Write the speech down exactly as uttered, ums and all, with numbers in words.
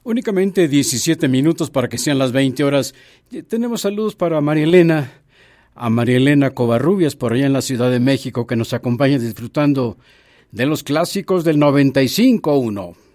Únicamente diecisiete minutos para que sean las veinte horas. Tenemos saludos para María Elena, a María Elena Covarrubias por allá en la Ciudad de México, que nos acompaña disfrutando de los clásicos del noventa y cinco punto uno.